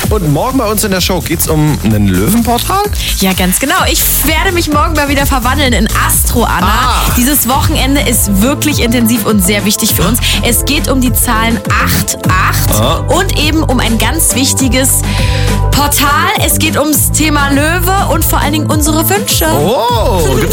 Und morgen bei uns in der Show geht's um einen Löwenportal? Ja, ganz genau. Ich werde mich morgen mal wieder verwandeln in Astro Anna. Dieses Wochenende ist wirklich intensiv und sehr wichtig für uns. Es geht um die Zahlen 88 und eben um ein ganz wichtiges Portal. Es geht ums Thema Löwe und vor allen Dingen unsere Wünsche. Oh,